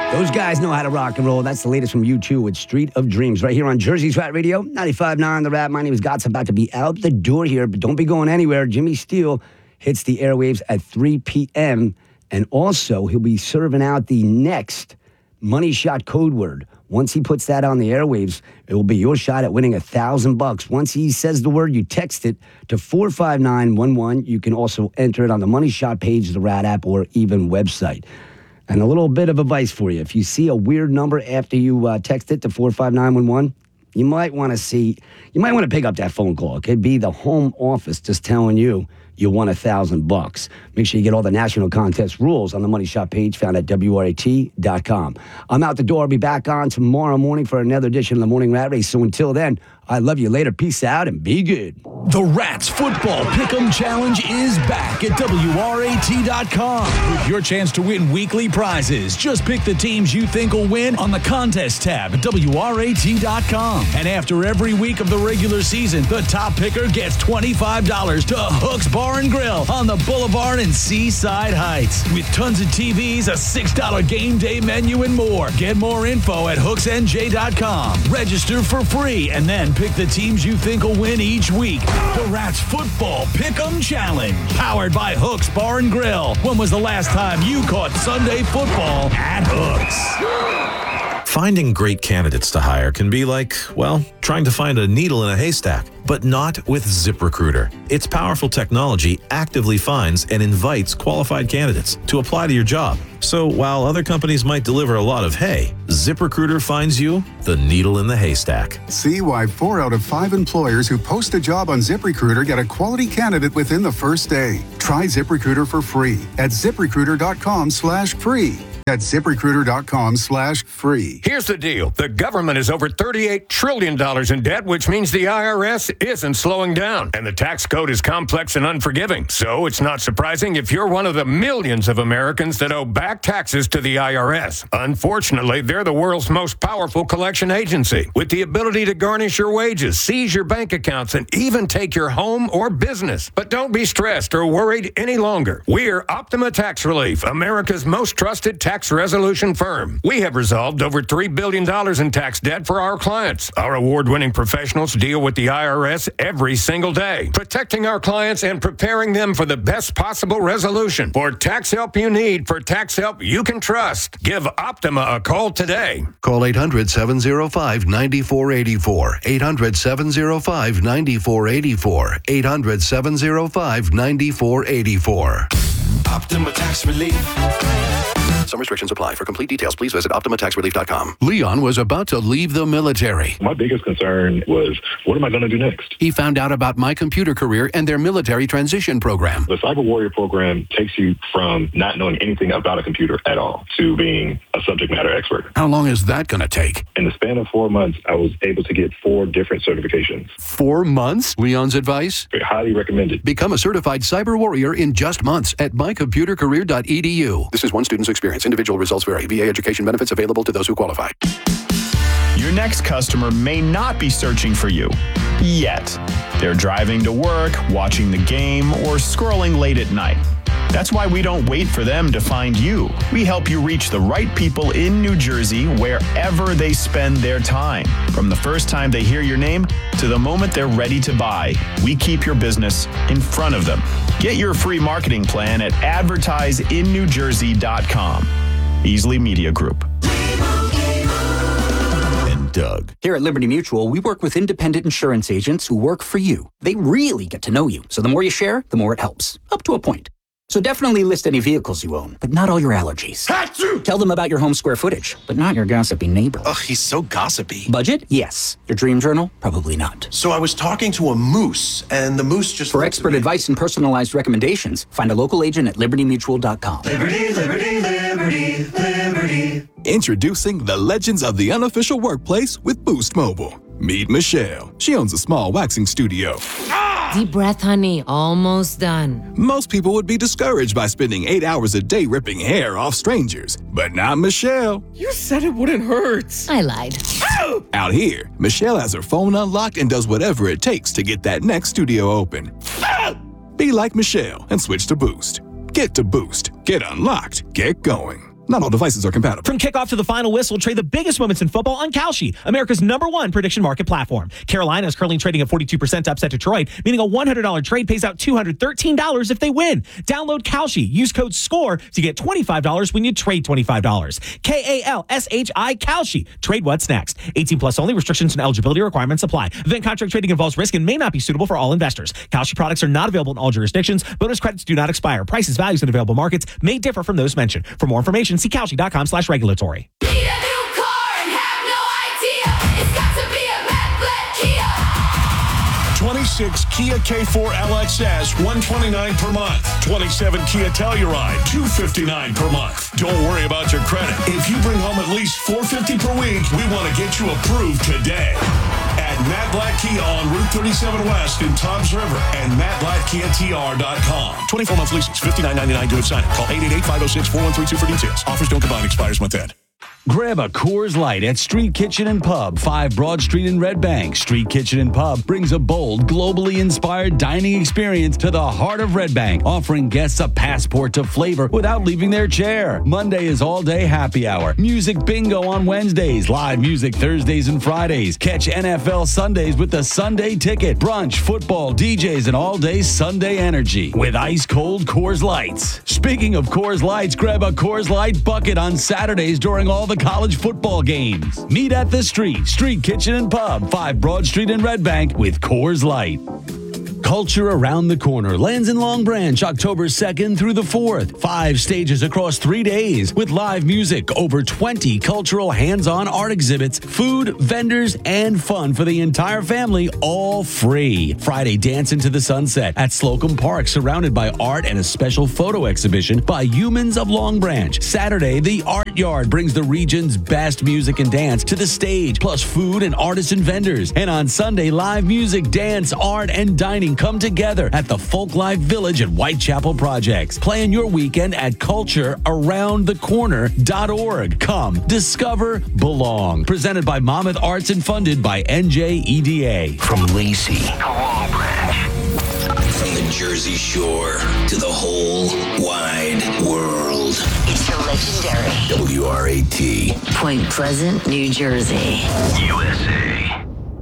Those guys know how to rock and roll. That's the latest from U2 with Street of Dreams right here on Jersey's Rat Radio, 95.9 The Rat. My name is Gott's about to be out the door here, but don't be going anywhere. Jimmy Steele hits the airwaves at 3 p.m., and also he'll be serving out the next Money Shot code word. Once he puts that on the airwaves, it will be your shot at winning $1,000. Once he says the word, you text it to 45911. You can also enter it on the Money Shot page, the Rat app, or even website. And a little bit of advice for you. If you see a weird number after you text it to 45911, you might want to pick up that phone call. It could be the home office just telling you won $1,000. Make sure you get all the national contest rules on the Money Shot page found at WRAT.com. I'm out the door. I'll be back on tomorrow morning for another edition of the Morning Rat Race. So until then, I love you later. Peace out and be good. The Rats Football Pick'em Challenge is back at WRAT.com with your chance to win weekly prizes. Just pick the teams you think will win on the contest tab at WRAT.com. And after every week of the regular season, the top picker gets $25 to Hook's Bar and Grill on the Boulevard in Seaside Heights. With tons of TVs, a $6 game day menu, and more. Get more info at HooksNJ.com. Register for free and then pick the teams you think will win each week. The Rats Football Pick'em Challenge, powered by Hook's Bar and Grill. When was the last time you caught Sunday football at Hook's? Finding great candidates to hire can be like, well, trying to find a needle in a haystack, but not with ZipRecruiter. Its powerful technology actively finds and invites qualified candidates to apply to your job. So while other companies might deliver a lot of hay, ZipRecruiter finds you the needle in the haystack. See why 4 out of 5 employers who post a job on ZipRecruiter get a quality candidate within the first day. Try ZipRecruiter for free at ZipRecruiter.com/free. That's ZipRecruiter.com/free. Here's the deal. The government is over $38 trillion in debt, which means the IRS isn't slowing down. And the tax code is complex and unforgiving. So it's not surprising if you're one of the millions of Americans that owe back taxes to the IRS. Unfortunately, they're the world's most powerful collection agency, with the ability to garnish your wages, seize your bank accounts, and even take your home or business. But don't be stressed or worried any longer. We're Optima Tax Relief, America's most trusted tax resolution firm. We have resolved over $3 billion in tax debt for our clients. Our award-winning professionals deal with the IRS every single day, protecting our clients and preparing them for the best possible resolution. For tax help you need, for tax help you can trust, give Optima a call today. Call 800-705-9484. 800-705-9484. 800-705-9484. Optima Tax Relief. Some restrictions apply. For complete details, please visit OptimaTaxRelief.com. Leon was about to leave the military. My biggest concern was, what am I going to do next? He found out about My Computer Career and their military transition program. The Cyber Warrior program takes you from not knowing anything about a computer at all to being a subject matter expert. How long is that going to take? In the span of 4 months, I was able to get 4 different certifications. 4 months? Leon's advice? Highly recommended. Become a certified cyber warrior in just months at mycomputercareer.edu. This is one student's experience. Individual results vary. VA education benefits available to those who qualify. Your next customer may not be searching for you yet. They're driving to work, watching the game, or scrolling late at night. That's why we don't wait for them to find you. We help you reach the right people in New Jersey wherever they spend their time. From the first time they hear your name to the moment they're ready to buy, we keep your business in front of them. Get your free marketing plan at advertiseinnewjersey.com. Easley Media Group. And Doug. Here at Liberty Mutual, we work with independent insurance agents who work for you. They really get to know you, so the more you share, the more it helps. Up to a point. So definitely list any vehicles you own, but not all your allergies. Achoo! Tell them about your home square footage, but not your gossipy neighbor. Ugh, he's so gossipy. Budget? Yes. Your dream journal? Probably not. So I was talking to a moose, and the moose just... For expert advice and personalized recommendations, find a local agent at libertymutual.com. Liberty, liberty, liberty, liberty. Introducing the legends of the unofficial workplace with Boost Mobile. Meet Michelle. She owns a small waxing studio. Deep breath, honey. Almost done. Most people would be discouraged by spending 8 hours a day ripping hair off strangers, but not Michelle. You said it wouldn't hurt. I lied. Ow! Out here, Michelle has her phone unlocked and does whatever it takes to get that next studio open. Be like Michelle and switch to Boost. Get to Boost. Get unlocked. Get going. Not all devices are compatible. From kickoff to the final whistle, trade the biggest moments in football on Kalshi, America's #1 prediction market platform. Carolina is currently trading at 42% to upset Detroit, meaning a $100 trade pays out $213 if they win. Download Kalshi. Use code SCORE to get $25 when you trade $25. Kalshi, Kalshi. Trade what's next. 18 plus only. Restrictions and eligibility requirements apply. Event contract trading involves risk and may not be suitable for all investors. Kalshi products are not available in all jurisdictions. Bonus credits do not expire. Prices, values, and available markets may differ from those mentioned. For more information, see Kalshi.com/regulatory. 26 Kia K4 LXS, $129 per month. 27 Kia Telluride, $259 per month. Don't worry about your credit. If you bring home at least $450 per week, we want to get you approved today. At Matt Black Kia on Route 37 West in Toms River and MattBlackKiaTR.com. 24-month leases, $59.99 due at signing. Call 888-506-4132 for details. Offers don't combine. Expires month end. Grab a Coors Light at Street Kitchen and Pub, 5 Broad Street in Red Bank. Street Kitchen and Pub brings a bold, globally inspired dining experience to the heart of Red Bank, offering guests a passport to flavor without leaving their chair. Monday is all-day happy hour. Music bingo on Wednesdays. Live music Thursdays and Fridays. Catch NFL Sundays with the Sunday Ticket. Brunch, football, DJs, and all-day Sunday energy with ice-cold Coors Lights. Speaking of Coors Lights, grab a Coors Light bucket on Saturdays during all the college football games. Meet at the Street Kitchen and Pub, 5 Broad Street in Red Bank with Coors Light. Culture Around the Corner lands in Long Branch October 2nd through the 4th. 5 stages across 3 days with live music, over 20 cultural hands-on art exhibits, food, vendors, and fun for the entire family, all free. Friday, Dance into the Sunset at Slocum Park, surrounded by art and a special photo exhibition by Humans of Long Branch. Saturday, the Art Yard brings the region's best music and dance to the stage, plus food and artists and vendors. And on Sunday, live music, dance, art, and dining come together at the Folklife Village at Whitechapel Projects. Plan your weekend at culturearoundthecorner.org. Come, discover, belong. Presented by Monmouth Arts and funded by NJEDA. From Lacey to Long Branch. From the Jersey Shore to the whole wide world. It's the legendary WRAT. Point Pleasant, New Jersey. USA.